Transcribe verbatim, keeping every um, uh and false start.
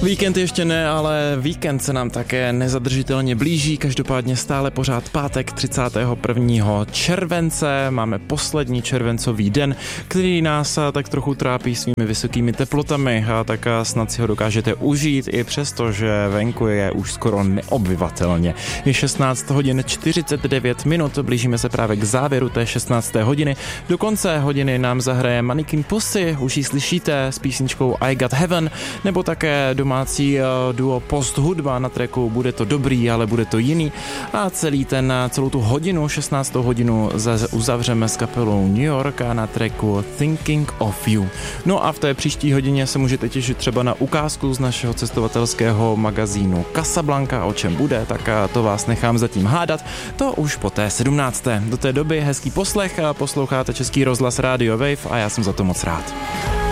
Víkend ještě ne, ale víkend se nám také nezadržitelně blíží, každopádně stále pořád pátek třicátého prvního července, máme poslední červencový den, který nás tak trochu trápí svými vysokými teplotami, a tak snad si ho dokážete užít i přesto, že venku je už skoro neobyvatelně. Je šestnáct hodin čtyřicet devět minut, blížíme se právě k závěru té šestnácté hodiny. Do konce hodiny nám zahraje Mannequin Pussy, už ji slyšíte s písničkou I Got Heaven, nebo také domácí duo Post Hudba na tracku Bude to dobrý, ale bude to jiný. A celý ten, celou tu hodinu, šestnáctou hodinu uzavřeme s kapelou New York a na tracku Thinking of You. No a v té příští hodině se můžete těšit třeba na ukázku z našeho cestovatelského magazínu Casablanca, o čem bude, tak to vás nechám zatím hádat. To už po té sedmnácté. Do té doby hezký poslech a posloucháte Český rozhlas Radio Wave a já jsem za to moc rád.